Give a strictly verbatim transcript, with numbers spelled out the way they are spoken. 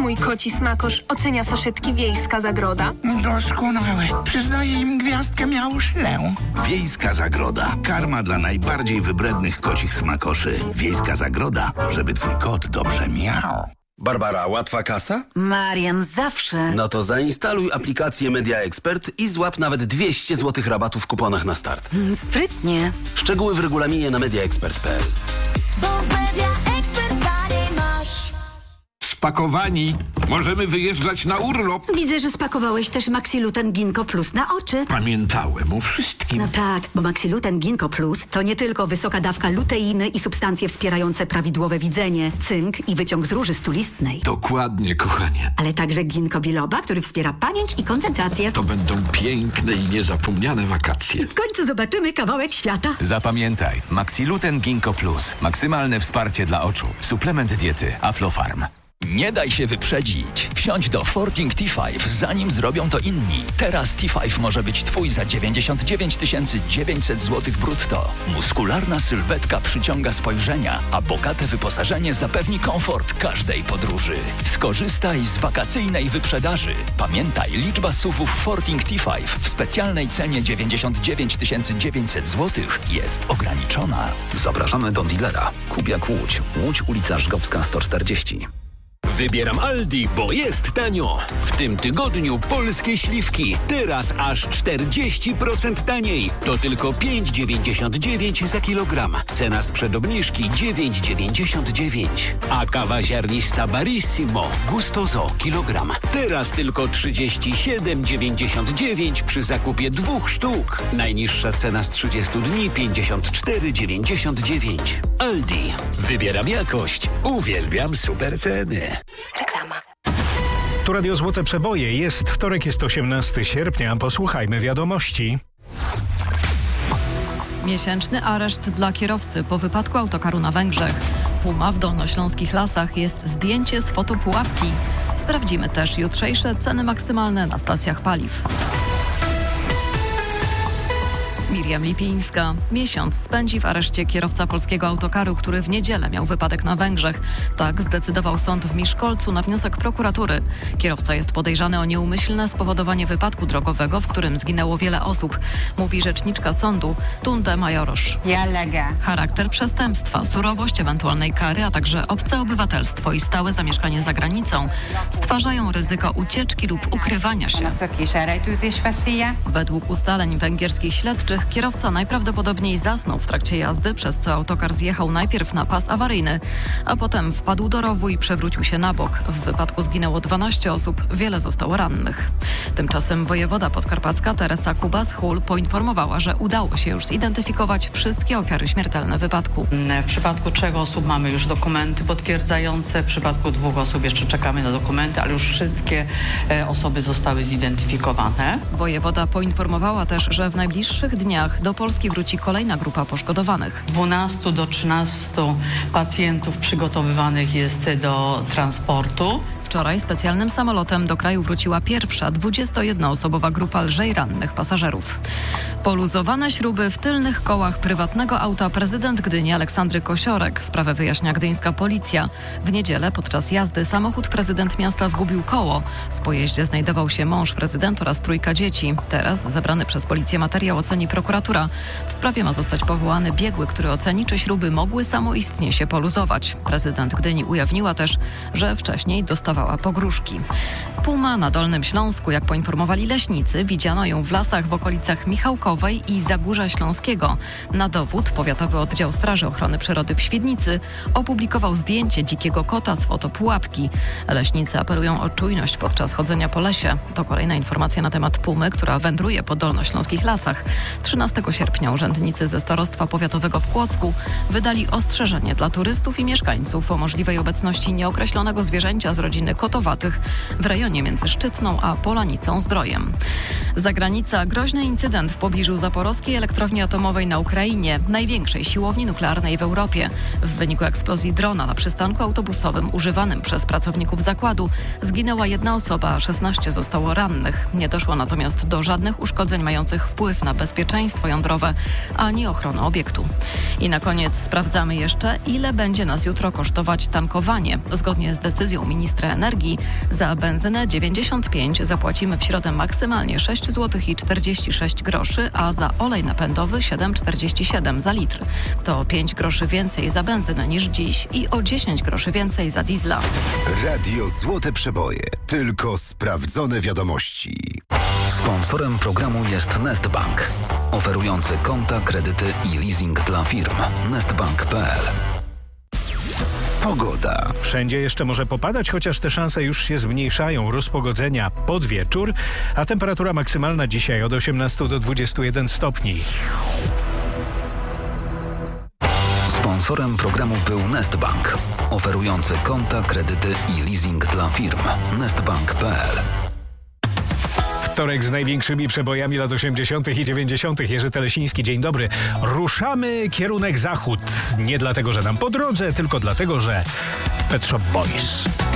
mój koci smakosz ocenia saszetki Wiejska Zagroda? Doskonałe. Przyznaję im gwiazdkę miałuszlę. Wiejska Zagroda. Karma dla najbardziej wybrednych kocich smakoszy. Wiejska Zagroda, żeby twój kot dobrze miał. Barbara, łatwa kasa? Marian, zawsze. No to zainstaluj aplikację Media Expert i złap nawet dwieście złotych rabatu w kuponach na start. Mm, sprytnie. Szczegóły w regulaminie na mediaexpert kropka p l. Bo w Media Expert taniej masz. Spakowani. Możemy wyjeżdżać na urlop. Widzę, że spakowałeś też Maxiluten Ginkgo Plus na oczy. Pamiętałem o wszystkim. No tak, bo Maxiluten Ginkgo Plus to nie tylko wysoka dawka luteiny i substancje wspierające prawidłowe widzenie, cynk i wyciąg z róży stulistnej. Dokładnie, kochanie. Ale także ginkgo biloba, który wspiera pamięć i koncentrację. To będą piękne i niezapomniane wakacje. W końcu zobaczymy kawałek świata. Zapamiętaj, Maxiluten Ginkgo Plus. Maksymalne wsparcie dla oczu. Suplement diety Aflofarm. Nie daj się wyprzedzić. Wsiądź do Forting T pięć, zanim zrobią to inni. Teraz T pięć może być twój za dziewięćdziesiąt dziewięć tysięcy dziewięćset złotych brutto. Muskularna sylwetka przyciąga spojrzenia, a bogate wyposażenie zapewni komfort każdej podróży. Skorzystaj z wakacyjnej wyprzedaży. Pamiętaj, liczba S U V-ów Forting T pięć w specjalnej cenie dziewięćdziesiąt dziewięć tysięcy dziewięćset złotych jest ograniczona. Zapraszamy do dealera. Kubiak Łódź. Łódź, ulica Żgowska sto czterdzieści. Wybieram Aldi, bo jest tanio. W tym tygodniu polskie śliwki. Teraz aż czterdzieści procent taniej. To tylko pięć dziewięćdziesiąt dziewięć za kilogram. Cena sprzed obniżki dziewięć dziewięćdziesiąt dziewięć. A kawa ziarnista Barissimo Gustoso kilogram. Teraz tylko trzydzieści siedem dziewięćdziesiąt dziewięć przy zakupie dwóch sztuk. Najniższa cena z trzydziestu dni pięćdziesiąt cztery dziewięćdziesiąt dziewięć. Aldi. Wybieram jakość. Uwielbiam super ceny. Reklama. Tu Radio Złote Przeboje. Jest wtorek, jest osiemnastego sierpnia. Posłuchajmy wiadomości. Miesięczny areszt dla kierowcy po wypadku autokaru na Węgrzech. Puma w dolnośląskich lasach jest zdjęcie z fotopułapki. Sprawdzimy też jutrzejsze ceny maksymalne na stacjach paliw. Miriam Lipińska. Miesiąc spędzi w areszcie kierowca polskiego autokaru, który w niedzielę miał wypadek na Węgrzech. Tak zdecydował sąd w Miszkolcu na wniosek prokuratury. Kierowca jest podejrzany o nieumyślne spowodowanie wypadku drogowego, w którym zginęło wiele osób, mówi rzeczniczka sądu Tunde Majorosz. Charakter przestępstwa, surowość ewentualnej kary, a także obce obywatelstwo i stałe zamieszkanie za granicą stwarzają ryzyko ucieczki lub ukrywania się. Według ustaleń węgierskich śledczych kierowca najprawdopodobniej zasnął w trakcie jazdy, przez co autokar zjechał najpierw na pas awaryjny, a potem wpadł do rowu i przewrócił się na bok. W wypadku zginęło dwanaście osób, wiele zostało rannych. Tymczasem wojewoda podkarpacka Teresa Kubas-Hul poinformowała, że udało się już zidentyfikować wszystkie ofiary śmiertelne wypadku. W przypadku trzech osób mamy już dokumenty potwierdzające, w przypadku dwóch osób jeszcze czekamy na dokumenty, ale już wszystkie osoby zostały zidentyfikowane. Wojewoda poinformowała też, że w najbliższych dniach do Polski wróci kolejna grupa poszkodowanych. dwunastu do trzynastu pacjentów przygotowywanych jest do transportu. Wczoraj specjalnym samolotem do kraju wróciła pierwsza dwudziestojednoosobowa grupa lżej rannych pasażerów. Poluzowane śruby w tylnych kołach prywatnego auta prezydent Gdyni Aleksandry Kosiorek. Sprawę wyjaśnia gdyńska policja. W niedzielę podczas jazdy samochód prezydent miasta zgubił koło. W pojeździe znajdował się mąż prezydenta oraz trójka dzieci. Teraz zebrany przez policję materiał oceni prokuratura. W sprawie ma zostać powołany biegły, który oceni, czy śruby mogły samoistnie się poluzować. Prezydent Gdyni ujawniła też, że wcześniej dostawała pogróżki. Puma na Dolnym Śląsku, jak poinformowali leśnicy, widziano ją w lasach w okolicach Michałkowej i Zagórza Śląskiego. Na dowód Powiatowy Oddział Straży Ochrony Przyrody w Świdnicy opublikował zdjęcie dzikiego kota z fotopułapki. Leśnicy apelują o czujność podczas chodzenia po lesie. To kolejna informacja na temat pumy, która wędruje po dolnośląskich lasach. trzynastego sierpnia urzędnicy ze Starostwa Powiatowego w Kłodzku wydali ostrzeżenie dla turystów i mieszkańców o możliwej obecności nieokreślonego zwierzęcia z rodziny kotowatych w rejonie rejonie między Szczytną a Polanicą Zdrojem. Zagranica. Groźny incydent w pobliżu zaporowskiej elektrowni atomowej na Ukrainie, największej siłowni nuklearnej w Europie. W wyniku eksplozji drona na przystanku autobusowym używanym przez pracowników zakładu zginęła jedna osoba, a szesnaście zostało rannych. Nie doszło natomiast do żadnych uszkodzeń mających wpływ na bezpieczeństwo jądrowe ani ochronę obiektu. I na koniec sprawdzamy jeszcze, ile będzie nas jutro kosztować tankowanie. Zgodnie z decyzją ministra energii za benzynę dziewięćdziesiąt pięć zapłacimy w środę maksymalnie sześć złotych i czterdzieści sześć groszy, a za olej napędowy siedem czterdzieści siedem za litr. To pięć groszy więcej za benzynę niż dziś i o dziesięć groszy więcej za diesla. Radio Złote Przeboje. Tylko sprawdzone wiadomości. Sponsorem programu jest Nestbank, oferujący konta, kredyty i leasing dla firm. nestbank kropka p l. Pogoda. Wszędzie jeszcze może popadać, chociaż te szanse już się zmniejszają. Rozpogodzenia pod wieczór, a temperatura maksymalna dzisiaj od osiemnastu do dwudziestu jeden stopni. Sponsorem programu był Nestbank, oferujący konta, kredyty i leasing dla firm. nestbank kropka p l. Wtorek z największymi przebojami lat osiemdziesiątych i dziewięćdziesiątych. Jerzy Telesiński, dzień dobry. Ruszamy kierunek zachód. Nie dlatego, że nam po drodze, tylko dlatego, że Pet Shop Boys.